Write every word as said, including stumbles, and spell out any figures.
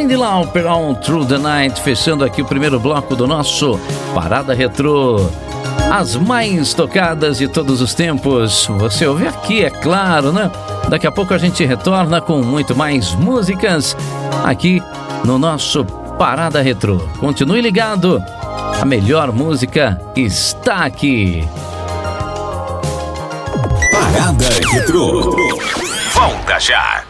Cyndi Lauper, All Through the Night, fechando aqui o primeiro bloco do nosso Parada Retrô. As mais tocadas de todos os tempos, você ouve aqui, é claro, né? Daqui a pouco a gente retorna com muito mais músicas aqui no nosso Parada Retrô. Continue ligado, a melhor música está aqui. Parada Retrô. Volta já!